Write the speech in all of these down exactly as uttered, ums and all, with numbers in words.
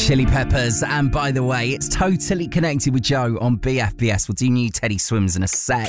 Chili Peppers, and by the way, it's totally connected with Joe on B F B S. We'll do new Teddy Swims in a sec.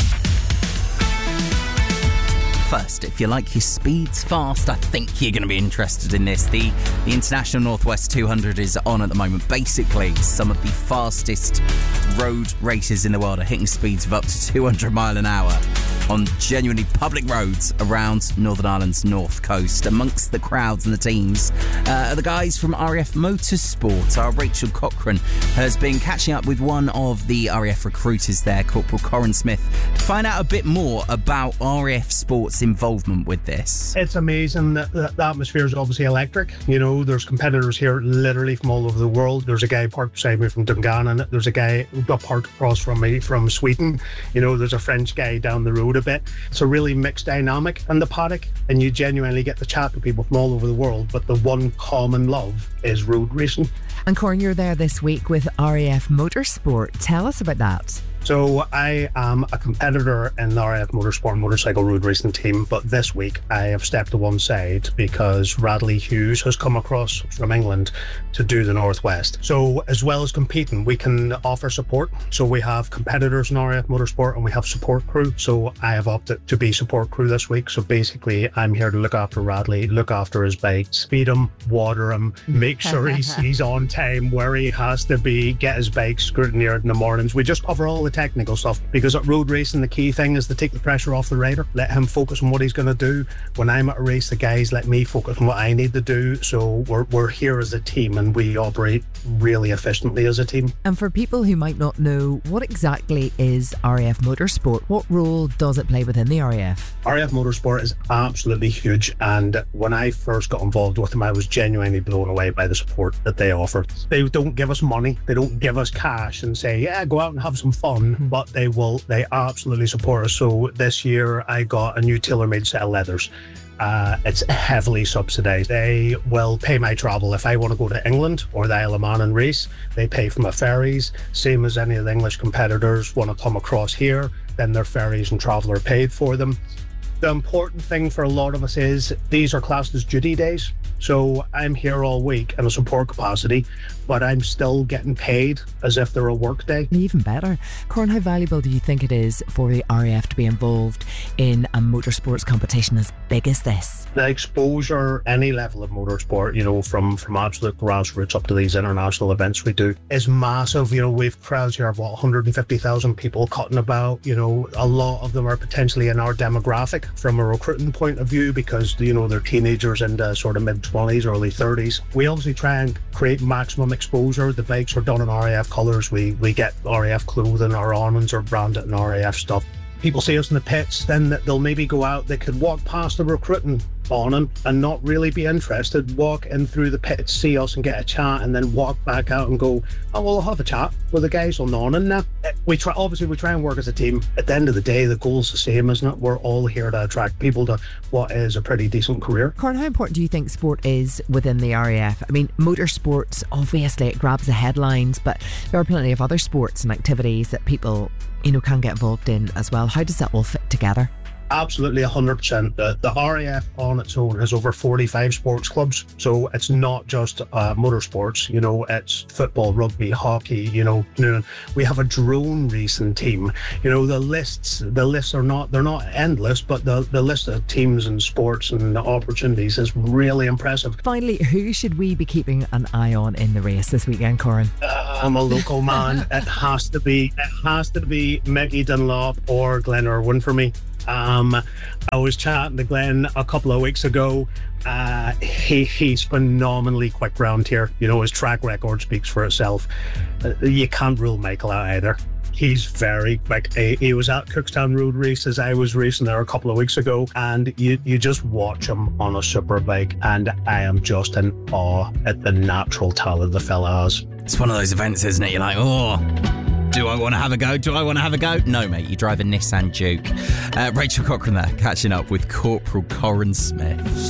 First, if you like your speeds fast, I think you're going to be interested in this. The, the International Northwest two hundred is on at the moment. Basically, some of the fastest road races in the world are hitting speeds of up to two hundred mile an hour on genuinely public roads around Northern Ireland's north coast. Amongst the crowds and the teams uh, are the guys from R A F Motorsport. Our Rachel Cochran has been catching up with one of the R A F recruiters there, Corporal Corin Smith, to find out a bit more about R A F Sport's involvement with this. It's amazing that the, the atmosphere is obviously electric. You know, there's competitors here literally from all over the world. There's a guy parked beside me from Dungannon. There's a guy parked across from me from Sweden. You know, there's a French guy down the road a bit. It's a really mixed dynamic in the paddock, and you genuinely get to chat to people from all over the world, but the one common love is road racing. And Corin, you're there this week with R A F Motorsport. Tell us about that. So I am a competitor in the R A F Motorsport motorcycle road racing team, but this week I have stepped to one side because Radley Hughes has come across from England to do the Northwest. So as well as competing, we can offer support. So we have competitors in R A F Motorsport and we have support crew. So I have opted to be support crew this week. So basically I'm here to look after Radley, look after his bike, speed him, water him, make sure he's, he's on time where he has to be, get his bike scrutineered in the mornings. We just cover all the technical stuff, because at road racing the key thing is to take the pressure off the rider, let him focus on what he's going to do. When I'm at a race, the guys let me focus on what I need to do. So we're, we're here as a team and we operate really efficiently as a team. And for people who might not know, what exactly is R A F Motorsport? What role does it play within the R A F? R A F Motorsport is absolutely huge, and when I first got involved with them I was genuinely blown away by the support that they offer. They don't give us money, they don't give us cash and say, yeah, go out and have some fun. Mm-hmm. But they will, they absolutely support us. So this year I got a new tailor-made set of leathers. Uh, it's heavily subsidised. They will pay my travel. If I want to go to England or the Isle of Man and race, they pay for my ferries, same as any of the English competitors want to come across here, then their ferries and travel are paid for them. The important thing for a lot of us is these are classed as duty days. So I'm here all week in a support capacity, but I'm still getting paid as if they're a work day. Even better. Corin, how valuable do you think it is for the R A F to be involved in a motorsports competition as big as this? The exposure, any level of motorsport, you know, from, from absolute grassroots up to these international events we do, is massive. You know, we've crowds here of what, one hundred fifty thousand people cutting about. You know, a lot of them are potentially in our demographic from a recruiting point of view because, you know, they're teenagers into sort of mid twenties, early thirties. We obviously try and create maximum exposure. The bikes are done in R A F colours. We we get R A F clothing. Our awnings are branded in R A F stuff. People see us in the pits, then they'll maybe go out, they could walk past the recruiting awning and not really be interested, walk in through the pits, see us and get a chat, and then walk back out and go, oh, well, I'll have a chat with the guys on the awning now. We try, obviously, we try and work as a team. At the end of the day, the goal's the same, isn't it? We're all here to attract people to what is a pretty decent career. Corin, how important do you think sport is within the R A F? I mean, motorsports, obviously, it grabs the headlines, but there are plenty of other sports and activities that people, you know, can get involved in as well. How does that all fit together? Absolutely, one hundred percent. The, the R A F on its own has over forty-five sports clubs. So it's not just uh, motorsports, you know, it's football, rugby, hockey, you know. We have a drone racing team. You know, the lists, the lists are not, they're not endless, but the, the list of teams and sports and the opportunities is really impressive. Finally, who should we be keeping an eye on in the race this weekend, Corin? Uh, I'm a local man. It has to be, it has to be Mickey Dunlop or Glenn Irwin for me. Um, I was chatting to Glenn a couple of weeks ago. Uh, he he's phenomenally quick round here. You know, his track record speaks for itself. Uh, you can't rule Michael out either. He's very quick. He, he was at Cookstown Road Races. I was racing there a couple of weeks ago, and you you just watch him on a super bike, and I am just in awe at the natural talent the fella has. It's one of those events, isn't it? You're like, oh, do I want to have a go? Do I want to have a go? No, mate, you drive a Nissan Juke. Uh, Rachel Cochran there, catching up with Corporal Corin Smith.